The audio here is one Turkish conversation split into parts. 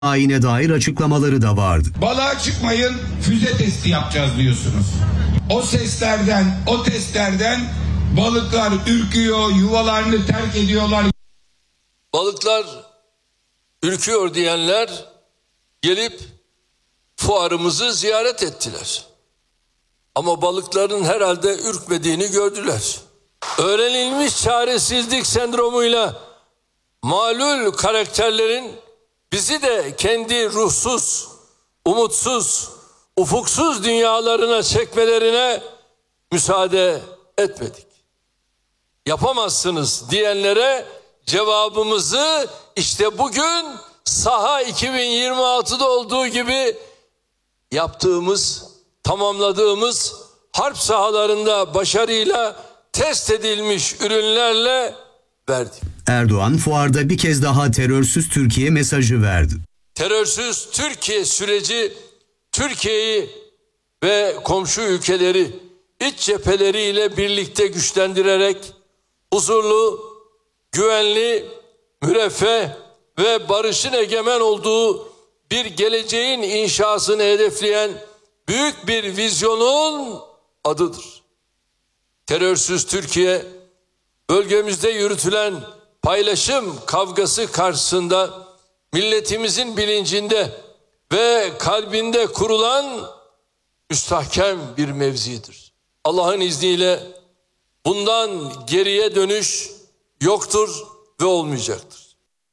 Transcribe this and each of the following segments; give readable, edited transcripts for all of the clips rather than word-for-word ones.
ayine dair açıklamaları da vardı. Balığa çıkmayın, füze testi yapacağız diyorsunuz. O seslerden, o testlerden balıklar ürküyor, yuvalarını terk ediyorlar. Balıklar ürküyor diyenler gelip fuarımızı ziyaret ettiler. Ama balıkların herhalde ürkmediğini gördüler. Öğrenilmiş çaresizlik sendromuyla malul karakterlerin bizi de kendi ruhsuz, umutsuz, ufuksuz dünyalarına çekmelerine müsaade etmedik. Yapamazsınız diyenlere cevabımızı işte bugün saha 2026'da olduğu gibi yaptığımız, tamamladığımız harp sahalarında başarıyla test edilmiş ürünlerle verdik. Erdoğan fuarda bir kez daha terörsüz Türkiye mesajı verdi. Terörsüz Türkiye süreci Türkiye'yi ve komşu ülkeleri iç cepheleriyle birlikte güçlendirerek huzurlu, güvenli, müreffeh ve barışın egemen olduğu bir geleceğin inşasını hedefleyen büyük bir vizyonun adıdır. Terörsüz Türkiye, bölgemizde yürütülen paylaşım kavgası karşısında milletimizin bilincinde ve kalbinde kurulan müstahkem bir mevzidir. Allah'ın izniyle bundan geriye dönüş yoktur ve olmayacaktır.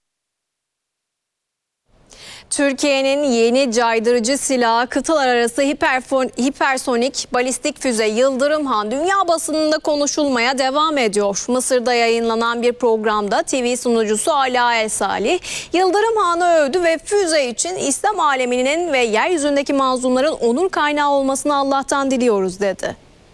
Türkiye'nin yeni caydırıcı silahı kıtalar arası hipersonik balistik füze Yıldırım Han dünya basınında konuşulmaya devam ediyor. Mısır'da yayınlanan bir programda TV sunucusu Ala El Salih, Yıldırım Han'ı övdü ve füze için İslam aleminin ve yeryüzündeki mazlumların onur kaynağı olmasını Allah'tan diliyoruz dedi.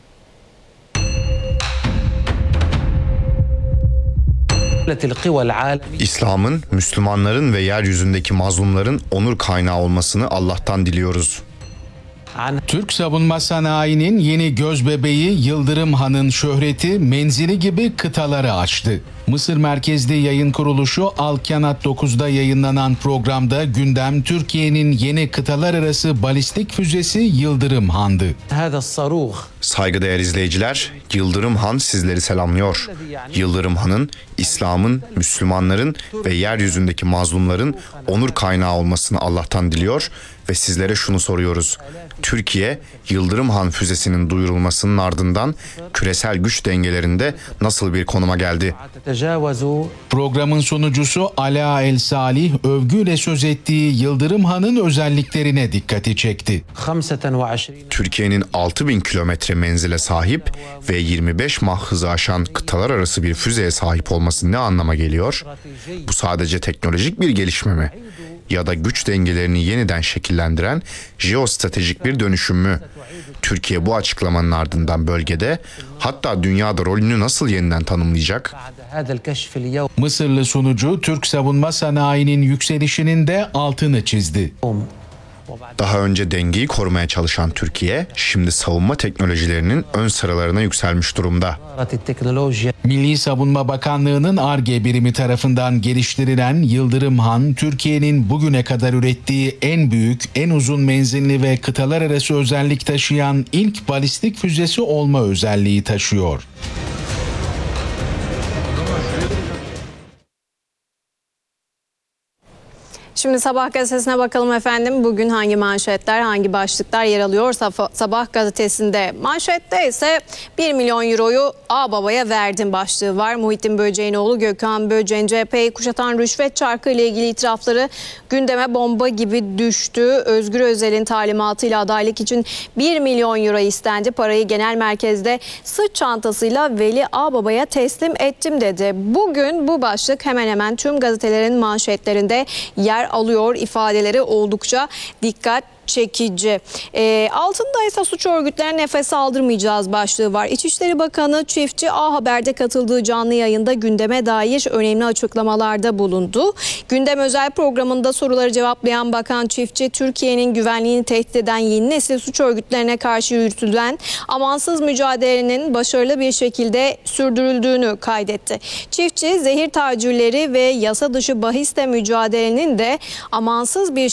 İslam'ın, Müslümanların ve yeryüzündeki mazlumların onur kaynağı olmasını Allah'tan diliyoruz. Türk savunma sanayinin yeni gözbebeği Yıldırım Han'ın şöhreti menzili gibi kıtaları aştı. Mısır merkezli yayın kuruluşu Al Kanat 9'da yayınlanan programda gündem Türkiye'nin yeni kıtalar arası balistik füzesi Yıldırım Han'dı. Saygıdeğer izleyiciler, Yıldırım Han sizleri selamlıyor. Yıldırım Han'ın, İslam'ın, Müslümanların ve yeryüzündeki mazlumların onur kaynağı olmasını Allah'tan diliyor ve sizlere şunu soruyoruz. Türkiye, Yıldırım Han füzesinin duyurulmasının ardından küresel güç dengelerinde nasıl bir konuma geldi? Programın sunucusu Ala El Salih övgüyle söz ettiği Yıldırım Han'ın özelliklerine dikkati çekti. Türkiye'nin 6000 kilometre menzile sahip ve 25 Mach hızı aşan kıtalar arası bir füzeye sahip olması ne anlama geliyor? Bu sadece teknolojik bir gelişme mi? Ya da güç dengelerini yeniden şekillendiren jeostratejik bir dönüşüm mü? Türkiye bu açıklamanın ardından bölgede, hatta dünyada rolünü nasıl yeniden tanımlayacak? Mısırlı sunucu Türk savunma sanayinin yükselişinin de altını çizdi. Daha önce dengeyi korumaya çalışan Türkiye, şimdi savunma teknolojilerinin ön sıralarına yükselmiş durumda. Milli Savunma Bakanlığı'nın Ar-Ge birimi tarafından geliştirilen Yıldırım Han, Türkiye'nin bugüne kadar ürettiği en büyük, en uzun menzilli ve kıtalar arası özellik taşıyan ilk balistik füzesi olma özelliği taşıyor. Şimdi Sabah gazetesine bakalım efendim. Bugün hangi manşetler, hangi başlıklar yer alıyor? Sabah gazetesinde manşette ise 1 milyon euroyu Ağbaba'ya verdim başlığı var. Muhittin Böceğinoğlu, Gökhan Böceğin CHP'yi kuşatan rüşvet çarkı ile ilgili itirafları gündeme bomba gibi düştü. Özgür Özel'in talimatıyla adaylık için 1 milyon euro istendi. Parayı genel merkezde sırt çantasıyla Veli Ağbaba'ya teslim ettim dedi. Bugün bu başlık hemen hemen tüm gazetelerin manşetlerinde yer alıyor. İfadeleri oldukça dikkat çekici. Altında ise suç örgütlerine nefes aldırmayacağız başlığı var. İçişleri Bakanı Çiftçi A Haber'de katıldığı canlı yayında gündeme dair önemli açıklamalarda bulundu. Gündem özel programında soruları cevaplayan Bakan Çiftçi, Türkiye'nin güvenliğini tehdit eden yeni nesil suç örgütlerine karşı yürütülen amansız mücadelenin başarılı bir şekilde sürdürüldüğünü kaydetti. Çiftçi, zehir tacirleri ve yasa dışı bahisle mücadelenin de amansız bir